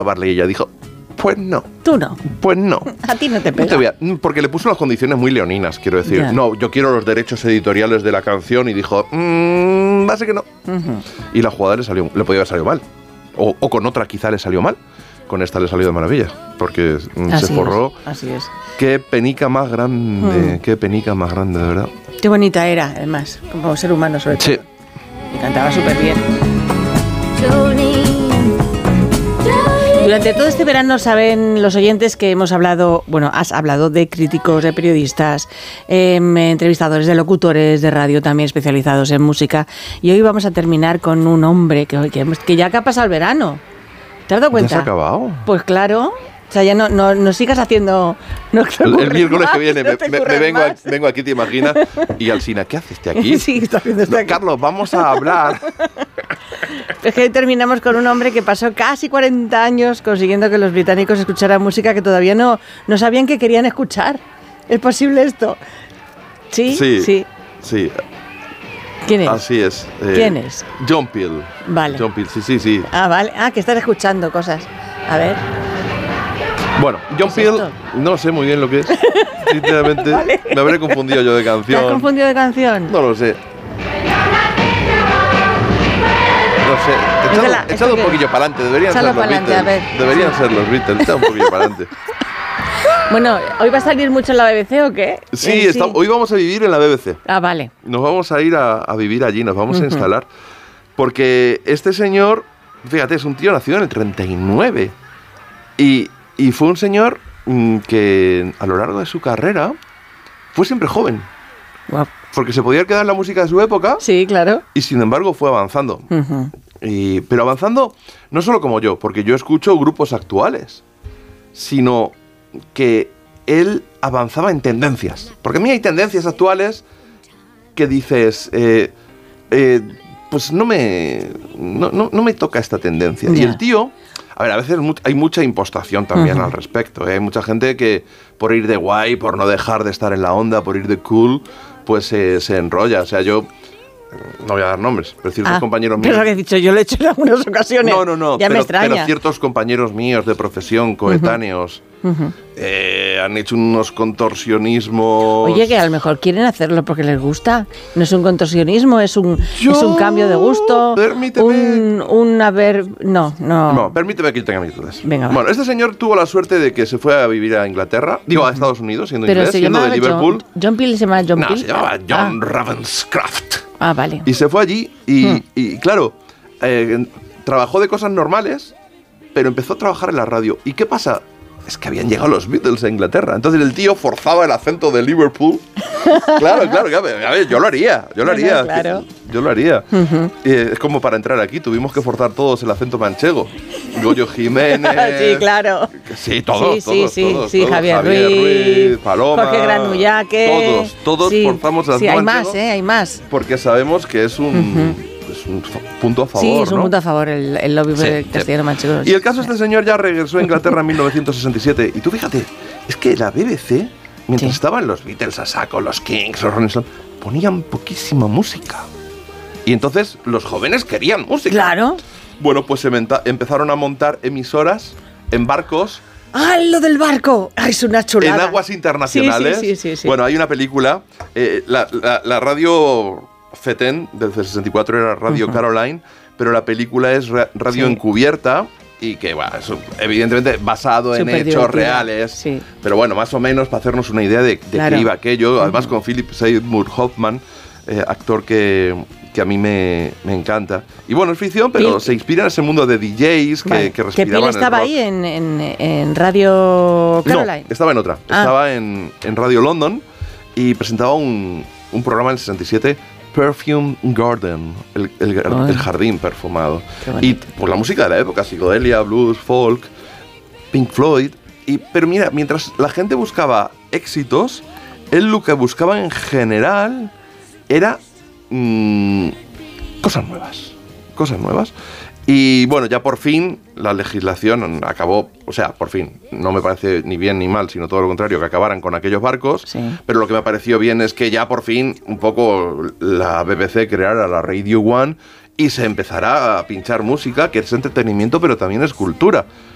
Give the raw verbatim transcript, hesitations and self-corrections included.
grabarle y ella dijo, pues no. Tú no. Pues no. A ti no te pega. No te voy a, porque le puso unas condiciones muy leoninas, quiero decir. Ya. No, yo quiero los derechos editoriales de la canción y dijo, mmm, va a ser que no. Uh-huh. Y la jugada le salió, le podía haber salido mal. O, o con otra quizá le salió mal. Con esta le salió de maravilla. Porque mm, se forró. Es, así es. Qué penica más grande. Mm. Qué penica más grande, de verdad. Qué bonita era, además. Como ser humano, sobre todo. Sí. Y cantaba súper bien. Durante todo este verano saben los oyentes que hemos hablado, bueno, has hablado de críticos, de periodistas, eh, entrevistadores, de locutores de radio también especializados en música. Y hoy vamos a terminar con un hombre que, que, que ya que ha pasado el verano. ¿Te has dado cuenta? ¿Ya se ha acabado? Pues claro. O sea, ya no, no, no sigas haciendo... No el, el miércoles más, que viene no me, me, me vengo, a, vengo aquí, ¿te imaginas? Y Alsina, ¿qué haces aquí? Sí, está haciendo no, aquí. Carlos, vamos a hablar. Es que hoy terminamos con un hombre que pasó casi cuarenta años consiguiendo que los británicos escucharan música que todavía no, no sabían que querían escuchar. ¿Es posible esto? Sí, sí. Sí. sí. ¿Quién es? Así es. Eh, ¿Quién es? John Peel. Vale. John Peel, sí, sí, sí. Ah, vale. Ah, que estás escuchando cosas. A ver. Bueno, John Peel, no sé muy bien lo que es. Sinceramente, vale. Me habré confundido yo de canción. ¿Te has confundido de canción? No lo sé. No sé. Echado, la, echado un poquillo para adelante. Deberían ser los adelante, Beatles. Deberían ser los Beatles. Echado un poquillo para adelante. Bueno, ¿hoy va a salir mucho en la B B C o qué? Sí, eh, está, sí. hoy vamos a vivir en la B B C. Ah, vale. Nos vamos a ir a, a vivir allí, nos vamos uh-huh. a instalar. Porque este señor, fíjate, es un tío nacido en el treinta y nueve. Y, y fue un señor mmm, que a lo largo de su carrera fue siempre joven. Wow. Porque se podía quedar en la música de su época. Sí, claro. Y sin embargo fue avanzando. Uh-huh. Y, pero avanzando no solo como yo, porque yo escucho grupos actuales, sino que él avanzaba en tendencias. Porque a mí hay tendencias actuales que dices, eh, eh, pues no me, no, no, no me toca esta tendencia. Yeah. Y el tío, a ver, a veces hay mucha impostación también uh-huh. al respecto. ¿eh? Hay mucha gente que por ir de guay, por no dejar de estar en la onda, por ir de cool, pues eh, se enrolla. O sea, yo... No voy a dar nombres, pero ciertos ah, compañeros míos... Pero lo que he dicho, yo lo he hecho en algunas ocasiones. No, no, no. Ya pero, me extraña. Pero ciertos compañeros míos de profesión, coetáneos, uh-huh. eh, han hecho unos contorsionismos... Oye, que a lo mejor quieren hacerlo porque les gusta. No es un contorsionismo, es un, yo, es un cambio de gusto. Permíteme... Un, un haber... No, no... No, permíteme que yo tenga mis dudas. Venga, va. Bueno, este señor tuvo la suerte de que se fue a vivir a Inglaterra, digo, a Estados Unidos, siendo pero inglés, se siendo de llamaba Liverpool. John, John Peel se llama John no, Peel. se llamaba John ah. Ravenscraft. Ah, vale. Y se fue allí y, hmm. y claro, eh, trabajó de cosas normales, pero empezó a trabajar en la radio. ¿Y qué pasa? Es que habían llegado los Beatles a Inglaterra. Entonces el tío forzaba el acento de Liverpool. Claro, claro, a ver, yo lo haría, yo lo haría. Bueno, claro. Yo lo haría. Uh-huh. Eh, es como para entrar aquí, tuvimos que forzar todos el acento manchego. Goyo Jiménez. Sí, claro. Sí, todos, sí, todos, sí, todos, sí, todos. Javier, Javier Ruiz, Ruiz, Paloma. Jorge Granullaque. Todos, todos sí, forzamos el acento Sí, hay manchego. más, ¿eh? Hay más. Porque sabemos que es un... Uh-huh. Es un punto a favor, Sí, es un ¿no? punto a favor el, el lobby sí, castellano sí. manchego. Y el caso, este señor ya regresó a Inglaterra en mil novecientos sesenta y siete. Y tú fíjate, es que la B B C, mientras sí. estaban los Beatles a saco, los Kings, los Rolling Stones, ponían poquísima música. Y entonces los jóvenes querían música. Claro. Bueno, pues se menta- empezaron a montar emisoras en barcos. ¡Ah, lo del barco! ¡Ay, es una chulada! En aguas internacionales. Sí, sí, sí, sí, sí. Bueno, hay una película, eh, la, la, la radio... Feten, desde el sesenta y cuatro era Radio uh-huh. Caroline, pero la película es ra- Radio sí. Encubierta y que, bueno, es evidentemente basado Super en hechos divertida. reales, sí. pero bueno, más o menos para hacernos una idea de, de claro. qué iba aquello, uh-huh. además con Philip Seymour Hoffman, eh, actor que, que a mí me, me encanta. Y bueno, es ficción, pero Phil. se inspira en ese mundo de D Js que, vale. que respiraban ¿Que Phil estaba el rock. ahí en, en, en Radio Caroline? No, estaba en otra, ah. estaba en, en Radio London y presentaba un, un programa en el sesenta y siete, Perfume Garden, el, el, el jardín perfumado. Y pues la música de la época, psicodelia, blues, folk, Pink Floyd. Y, pero mira, mientras la gente buscaba éxitos, él lo que buscaba en general era mmm, cosas nuevas. Cosas nuevas. Y bueno, ya por fin la legislación acabó, o sea, por fin, no me parece ni bien ni mal, sino todo lo contrario, que acabaran con aquellos barcos, sí. pero lo que me pareció bien es que ya por fin un poco la B B C creara la Radio One y se empezará a pinchar música, que es entretenimiento, pero también es cultura.